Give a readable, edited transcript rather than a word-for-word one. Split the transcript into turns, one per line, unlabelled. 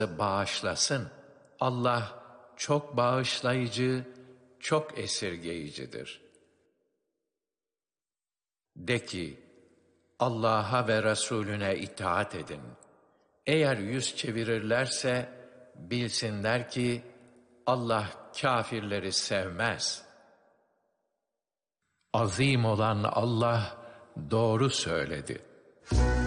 bağışlasın. Allah çok bağışlayıcı, çok esirgeyicidir. De ki, Allah'a ve Resulüne itaat edin. Eğer yüz çevirirlerse bilsinler ki Allah kâfirleri sevmez. Azim olan Allah doğru söyledi.